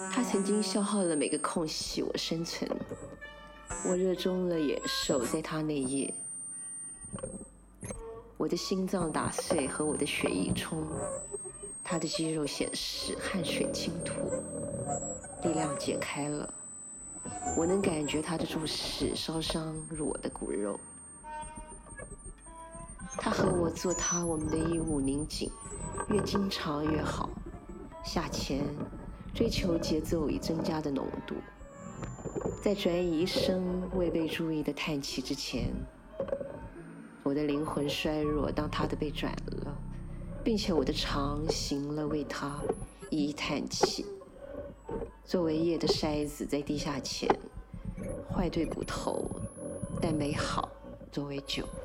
它曾经消耗了每个空隙我生存，我热衷了野兽在它内页，我的心脏打碎和我的血液冲，它的肌肉显示汗水倾吐，力量解开了，我能感觉它的注视烧伤入我的骨肉。他和我做他，我们的义务拧紧，越经常越好。下潜，追求节奏与增加的浓度。在转移一声未被注意的叹气之前，我的灵魂衰弱，当他的被转了，并且我的肠行了为他一一叹气。作为夜的筛子在地下潜，坏对骨头，但美好作为酒。